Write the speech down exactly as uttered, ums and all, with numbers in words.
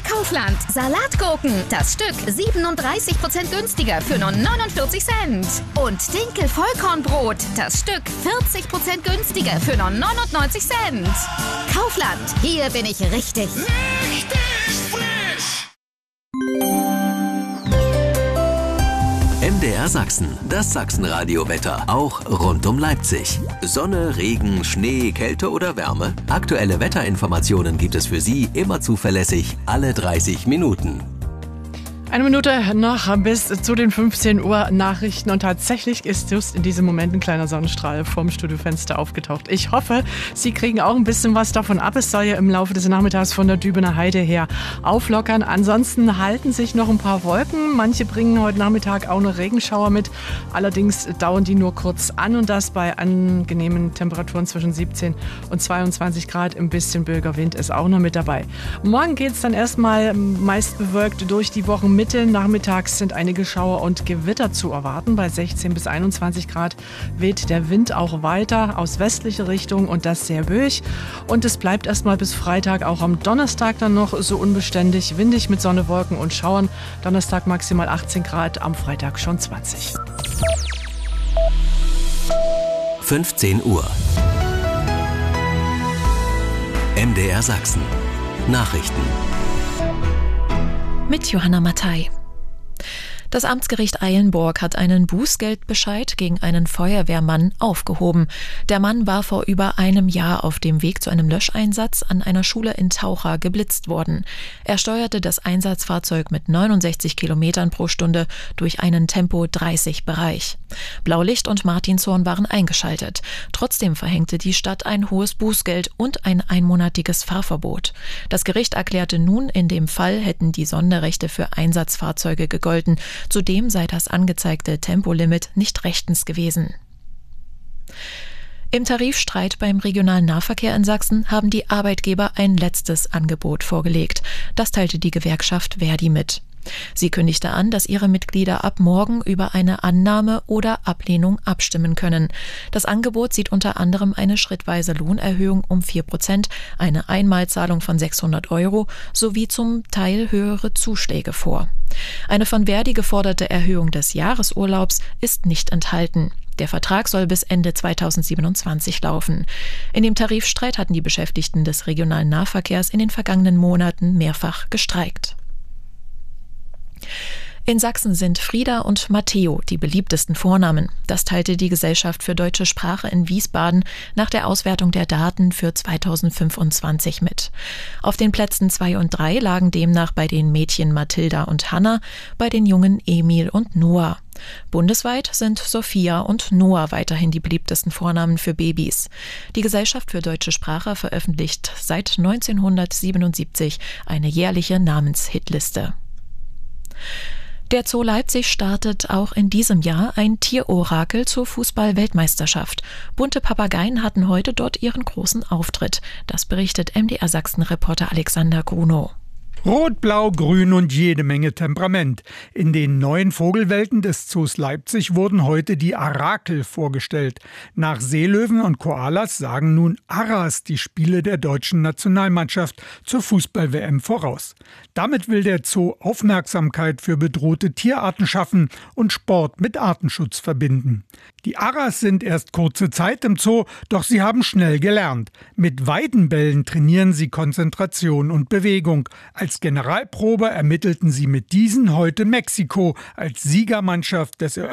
Kaufland. Salatgurken. Das Stück siebenunddreißig Prozent günstiger für nur neunundvierzig Cent. Und Dinkel-Vollkornbrot. Das Stück vierzig Prozent günstiger für nur neunundneunzig Cent. Kaufland. Hier bin ich richtig. Richtig frisch! M D R Sachsen, das Sachsenradio-Wetter, auch rund um Leipzig. Sonne, Regen, Schnee, Kälte oder Wärme? Aktuelle Wetterinformationen gibt es für Sie immer zuverlässig, alle dreißig Minuten. Eine Minute noch bis zu den fünfzehn Uhr Nachrichten und tatsächlich ist just in diesem Moment ein kleiner Sonnenstrahl vorm Studiofenster aufgetaucht. Ich hoffe, Sie kriegen auch ein bisschen was davon ab. Es soll ja im Laufe des Nachmittags von der Dübener Heide her auflockern. Ansonsten halten sich noch ein paar Wolken. Manche bringen heute Nachmittag auch noch Regenschauer mit. Allerdings dauern die nur kurz an und das bei angenehmen Temperaturen zwischen siebzehn und zweiundzwanzig Grad. Ein bisschen Böiger Wind ist auch noch mit dabei. Morgen geht es dann erstmal meist bewölkt durch die Wochen mit. Nachmittags sind einige Schauer und Gewitter zu erwarten. Bei sechzehn bis einundzwanzig Grad weht der Wind auch weiter aus westlicher Richtung und das sehr böig. Und es bleibt erstmal bis Freitag, auch am Donnerstag dann noch so unbeständig, windig mit Sonne, Wolken und Schauern. Donnerstag maximal achtzehn Grad, am Freitag schon zwanzig. fünfzehn Uhr. M D R Sachsen. Nachrichten. Mit Johanna Mattei. Das Amtsgericht Eilenburg hat einen Bußgeldbescheid gegen einen Feuerwehrmann aufgehoben. Der Mann war vor über einem Jahr auf dem Weg zu einem Löscheinsatz an einer Schule in Taucha geblitzt worden. Er steuerte das Einsatzfahrzeug mit neunundsechzig Kilometern pro Stunde durch einen Tempo dreißig Bereich. Blaulicht und Martinshorn waren eingeschaltet. Trotzdem verhängte die Stadt ein hohes Bußgeld und ein einmonatiges Fahrverbot. Das Gericht erklärte nun, in dem Fall hätten die Sonderrechte für Einsatzfahrzeuge gegolten. Zudem sei das angezeigte Tempolimit nicht rechtens gewesen. Im Tarifstreit beim regionalen Nahverkehr in Sachsen haben die Arbeitgeber ein letztes Angebot vorgelegt. Das teilte die Gewerkschaft Verdi mit. Sie kündigte an, dass ihre Mitglieder ab morgen über eine Annahme oder Ablehnung abstimmen können. Das Angebot sieht unter anderem eine schrittweise Lohnerhöhung um vier Prozent, eine Einmalzahlung von sechshundert Euro sowie zum Teil höhere Zuschläge vor. Eine von Verdi geforderte Erhöhung des Jahresurlaubs ist nicht enthalten. Der Vertrag soll bis Ende zweitausendsiebenundzwanzig laufen. In dem Tarifstreit hatten die Beschäftigten des regionalen Nahverkehrs in den vergangenen Monaten mehrfach gestreikt. In Sachsen sind Frieda und Matteo die beliebtesten Vornamen. Das teilte die Gesellschaft für deutsche Sprache in Wiesbaden nach der Auswertung der Daten für zweitausendfünfundzwanzig mit. Auf den Plätzen zwei und drei lagen demnach bei den Mädchen Mathilda und Hanna, bei den Jungen Emil und Noah. Bundesweit sind Sophia und Noah weiterhin die beliebtesten Vornamen für Babys. Die Gesellschaft für deutsche Sprache veröffentlicht seit neunzehnhundertsiebenundsiebzig eine jährliche Namenshitliste. Der Zoo Leipzig startet auch in diesem Jahr ein Tierorakel zur Fußball-Weltmeisterschaft. Bunte Papageien hatten heute dort ihren großen Auftritt. Das berichtet M D R Sachsen-Reporter Alexander Grunow. Rot, Blau, Grün und jede Menge Temperament. In den neuen Vogelwelten des Zoos Leipzig wurden heute die Arakel vorgestellt. Nach Seelöwen und Koalas sagen nun Aras die Spiele der deutschen Nationalmannschaft zur Fußball-W M voraus. Damit will der Zoo Aufmerksamkeit für bedrohte Tierarten schaffen und Sport mit Artenschutz verbinden. Die Aras sind erst kurze Zeit im Zoo, doch sie haben schnell gelernt. Mit Weidenbällen trainieren sie Konzentration und Bewegung. Als Generalprobe ermittelten sie mit diesen heute Mexiko als Siegermannschaft des